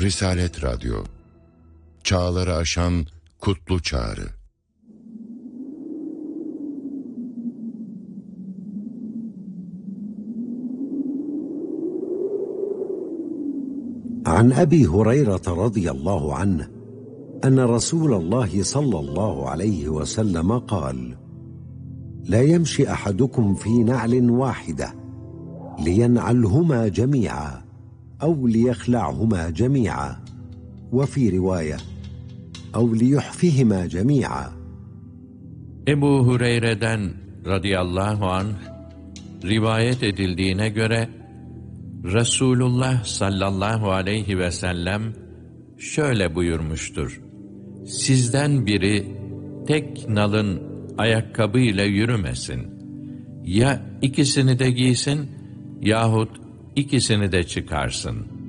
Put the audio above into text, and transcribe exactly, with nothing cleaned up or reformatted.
Risalet Radyo, çağları aşan kutlu çağrı. عن أبي هريرة رضي الله عنه أن رسول الله صلى الله عليه وسلم قال: لا يمشي أحدكم في نعل واحدة لينعلهما جميعا أو ليخلعهما جميعا، وفي رواية أو ليحفهما جميعا. Ebu Hureyre'den radıyallahu anh rivayet edildiğine göre Resulullah sallallahu aleyhi ve sellem şöyle buyurmuştur: Sizden biri tek nalın ayakkabıyla yürümesin. Ya ikisini de giysin yahut ikisini de çıkarsın.